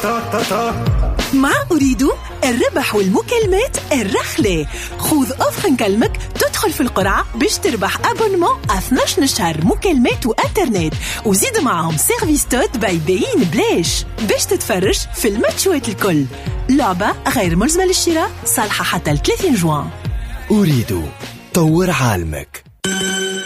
مع أريد الربح والمكالمات الرخلة. خذ أوفر نكلمك تدخل في القرعة باش تربح أبونمون 12 شهر مكالمات وإنترنت، وزيد معهم سيرفيس توت باي بين بلاش باش تتفرج في الماتشوات الكل. لعبة غير ملزمة للشراء، صالحة حتى 30 جوان. أريد طور عالمك.